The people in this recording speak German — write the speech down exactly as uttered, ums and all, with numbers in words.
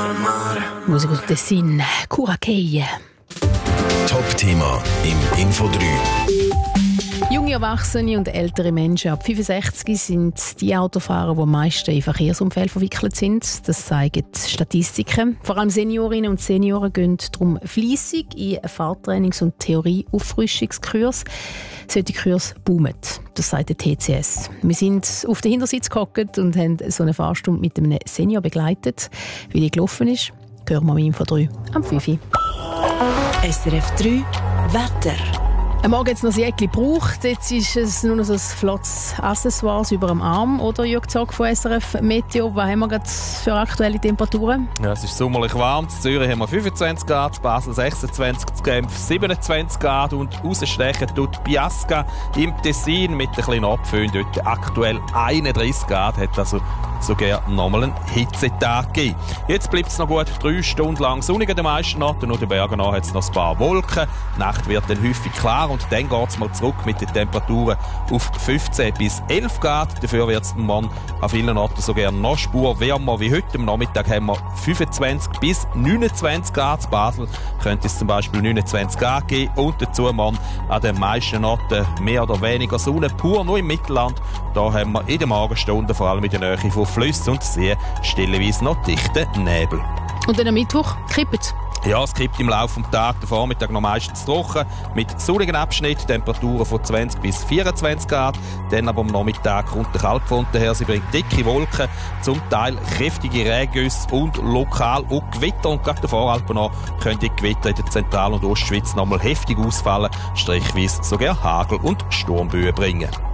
al mare. Musica del Tessin, Curakeie. Top-Thema im Info drei. Junge Erwachsene und ältere Menschen ab fünfundsechzig sind die Autofahrer, die am meisten in Verkehrsunfällen verwickelt sind. Das zeigen Statistiken. Vor allem Seniorinnen und Senioren gehen darum fleissig in Fahrtrainings- und Theorieauffrischungskurs. Solche Kurse boomen, das sagt der T C S. Wir sind auf den Hintersitz gehockt und haben so eine Fahrstunde mit einem Senior begleitet. Wie die gelaufen ist, hören wir im Info drei am fünf Uhr. S R F drei Wetter. Am Morgen hat es noch ein Jäckchen gebraucht. Jetzt ist es nur noch so ein flottes Accessoire über dem Arm. Oder Jörg Zog von S R F Meteo. Was haben wir gerade für aktuelle Temperaturen? Ja, es ist sommerlich warm. In Zürich haben wir fünfundzwanzig Grad, in Basel sechsundzwanzig, in Genf siebenundzwanzig Grad und rausstechen tut Biasca im Tessin mit ein bisschen Abföhn. Dort aktuell einunddreißig Grad, hat also sogar nochmal einen Hitzetag gegeben. Jetzt bleibt es noch gut drei Stunden lang sonnig an den meisten Orten. Nur den Bergen nach hat es noch ein paar Wolken. Die Nacht wird dann häufig klar und dann geht es mal zurück mit den Temperaturen auf fünfzehn bis elf Grad. Dafür wird es morgen an vielen Orten sogar noch Spur wärmer wie heute. Am Nachmittag haben wir fünfundzwanzig bis neunundzwanzig Grad. In Basel könnte es zum Beispiel neunundzwanzig Grad geben. Und dazu morgen an den meisten Orten mehr oder weniger Sonne, pur nur im Mittelland. Da haben wir in den Morgenstunden, vor allem in der Nähe von Flüssen und Seen, stellenweise noch dichten Nebel. Und dann am Mittwoch kippt es. Ja, es kippt im Laufe des Tages, der Vormittag noch meistens trocken, mit sonnigen Abschnitten, Temperaturen von zwanzig bis vierundzwanzig Grad. Dann aber am Nachmittag kommt der Kaltfront her, sie bringt dicke Wolken, zum Teil kräftige Regengüsse und lokal auch Gewitter. Und gerade der Voralpen noch können die Gewitter in der Zentral- und Ostschweiz noch mal heftig ausfallen, strichweise sogar Hagel und Sturmböen bringen.